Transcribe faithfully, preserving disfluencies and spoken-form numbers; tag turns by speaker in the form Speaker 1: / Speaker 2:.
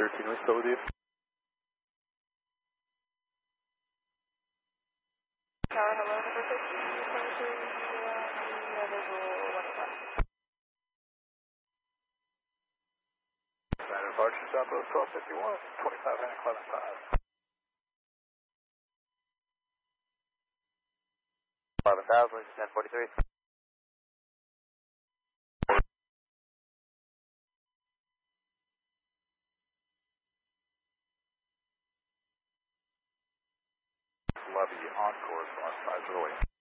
Speaker 1: thirteen, we still with you?
Speaker 2: Tower, hello, number fifteen, twenty-three, uh, visual one o'clock.
Speaker 1: Nine departure, Southwest twelve fifty-one, twenty-five Atlantic eleven five.
Speaker 3: eleven thousand, ten forty-three.
Speaker 1: Levy on course, on five early.